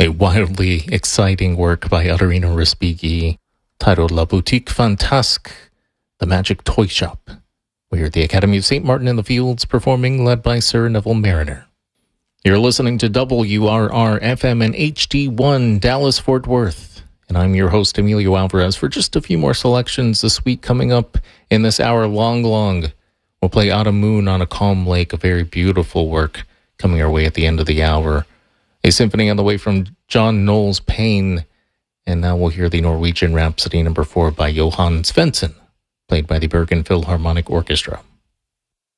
a wildly exciting work by Arino Respighi titled La Boutique Fantasque, The Magic Toy Shop. We're at the Academy of St. Martin in the Fields performing, led by Sir Neville Mariner. You're listening to WRR-FM and HD1 Dallas-Fort Worth, and I'm your host, Emilio Alvarez, for just a few more selections this week. Coming up in this hour, Long, we'll play Autumn Moon on a Calm Lake, a very beautiful work coming our way at the end of the hour. A symphony on the way from John Knowles Payne, and now we'll hear the Norwegian Rhapsody No. 4 by Johann Svensson, played by the Bergen Philharmonic Orchestra.